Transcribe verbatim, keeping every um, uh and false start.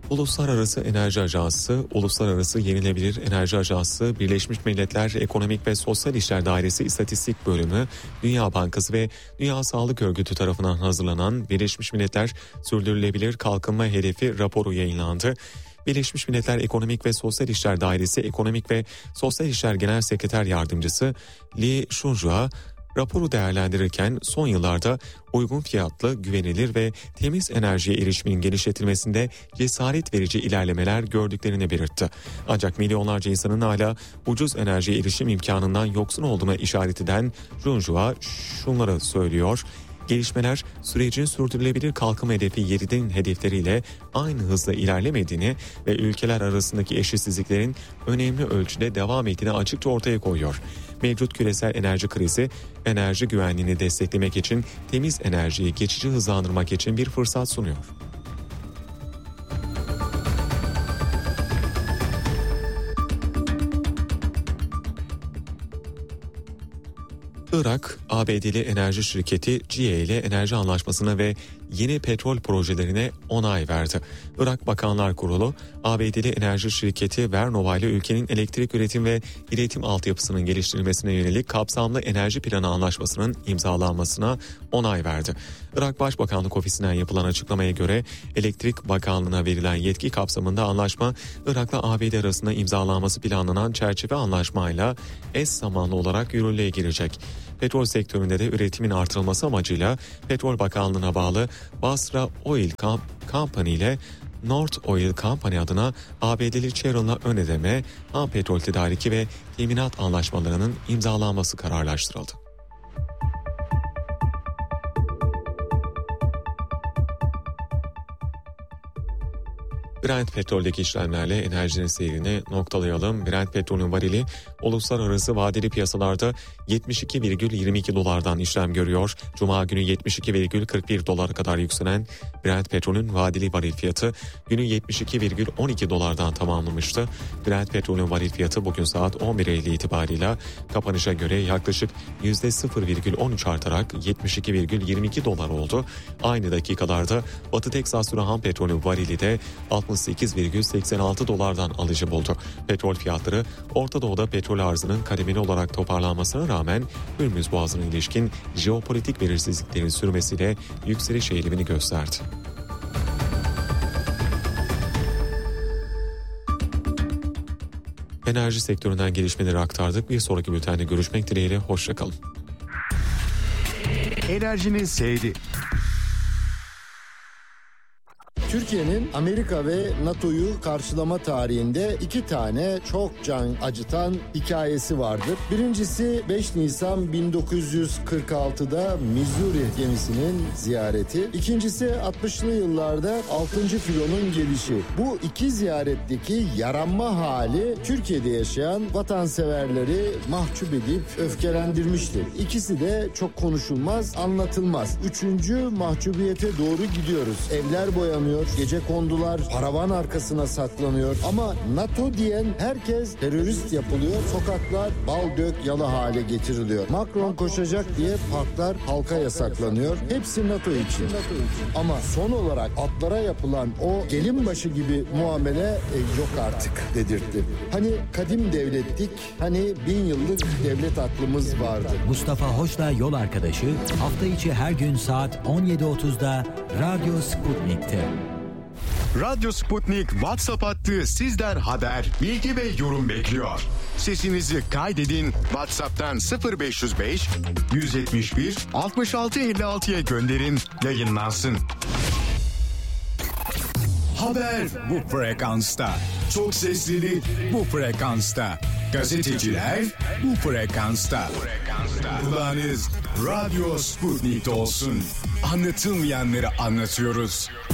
Uluslararası Enerji Ajansı, Uluslararası Yenilebilir Enerji Ajansı, Birleşmiş Milletler Ekonomik ve Sosyal İşler Dairesi İstatistik Bölümü, Dünya Bankası ve Dünya Sağlık Örgütü tarafından hazırlanan Birleşmiş Milletler Sürdürülebilir Kalkınma Hedefi raporu yayınlandı. Birleşmiş Milletler Ekonomik ve Sosyal İşler Dairesi Ekonomik ve Sosyal İşler Genel Sekreter Yardımcısı Li Shunhua, raporu değerlendirirken son yıllarda uygun fiyatlı, güvenilir ve temiz enerjiye erişimin genişletilmesinde cesaret verici ilerlemeler gördüklerini belirtti. Ancak milyonlarca insanın hala ucuz enerjiye erişim imkanından yoksun olduğuna işaret eden Shunhua şunları söylüyor. Gelişmeler sürecin sürdürülebilir kalkınma hedefi yedinin hedefleriyle aynı hızla ilerlemediğini ve ülkeler arasındaki eşitsizliklerin önemli ölçüde devam ettiğini açıkça ortaya koyuyor. Mevcut küresel enerji krizi, enerji güvenliğini desteklemek için temiz enerjiyi geçici hızlandırmak için bir fırsat sunuyor. Irak, A B D'li enerji şirketi G E ile enerji anlaşmasına ve yeni petrol projelerine onay verdi. Irak Bakanlar Kurulu, A B D'li enerji şirketi Vernova ile ülkenin elektrik üretim ve iletim altyapısının geliştirilmesine yönelik kapsamlı enerji planı anlaşmasının imzalanmasına onay verdi. Irak Başbakanlık Ofisi'nden yapılan açıklamaya göre Elektrik Bakanlığı'na verilen yetki kapsamında anlaşma, Irak'la A B D arasında imzalanması planlanan çerçeve anlaşmayla eş zamanlı olarak yürürlüğe girecek. Petrol sektöründe de üretimin artırılması amacıyla Petrol Bakanlığı'na bağlı Basra Oil Company ile North Oil Company adına A B D'li Chevron'la ön ödeme, ham petrol tedariki ve teminat anlaşmalarının imzalanması kararlaştırıldı. Brent petroldeki işlemlerle enerjinin seyrini noktalayalım. Brent petrolün varili uluslararası vadeli piyasalarda yetmiş iki virgül yirmi iki dolardan işlem görüyor. Cuma günü yetmiş iki virgül kırk bir dolara kadar yükselen Brent petrolün vadeli varil fiyatı günü yetmiş iki virgül on iki dolardan tamamlamıştı. Brent petrolün varil fiyatı bugün saat on bir elli itibarıyla kapanışa göre yaklaşık yüzde sıfır virgül on üç artarak yetmiş iki virgül yirmi iki dolar oldu. Aynı dakikalarda Batı Teksas ham petrolün varili de altmış sekiz virgül seksen altı dolardan alıcı buldu. Petrol fiyatları Orta Doğu'da petrol arzının kademeli olarak toparlanmasına rağmen Hürmüz Boğazı'na ilişkin jeopolitik belirsizliklerin sürmesiyle yükseliş eğilimini gösterdi. Enerji sektöründen gelişmeleri aktardık. Bir sonraki bültende görüşmek dileğiyle. Hoşça kalın. Enerjinin seyri. Türkiye'nin Amerika ve NATO'yu karşılama tarihinde iki tane çok can acıtan hikayesi vardır. Birincisi beş Nisan bin dokuz yüz kırk altıda Missouri gemisinin ziyareti. İkincisi altmışlı yıllarda altıncı filonun gelişi. Bu iki ziyaretteki yaranma hali Türkiye'de yaşayan vatanseverleri mahcup edip öfkelendirmiştir. İkisi de çok konuşulmaz, anlatılmaz. Üçüncü mahcubiyete doğru gidiyoruz. Evler boyanıyor, gece kondular paravan arkasına saklanıyor ama NATO diyen herkes terörist yapılıyor. Sokaklar bal dök yalı hale getiriliyor. Macron koşacak diye parklar halka yasaklanıyor. Hepsi NATO için. Ama son olarak atlara yapılan o gelin başı gibi muamele e, yok artık dedirtti. Hani kadim devlettik, hani bin yıllık devlet aklımız vardı. Mustafa Hoş'la Yol Arkadaşı hafta içi her gün saat on yedi otuzda Radyo Sputnik'te. Radyo Sputnik WhatsApp hattı sizden haber, bilgi ve yorum bekliyor. Sesinizi kaydedin, WhatsApp'tan sıfır beş yüz beş yüz yetmiş bir altmış altı elli altıya gönderin, yayınlansın. Haber bu frekansta. Çok seslili bu frekansta. Gazeteciler bu frekansta. Kulağınız Radyo Sputnik'te olsun. Anlatılmayanları anlatıyoruz.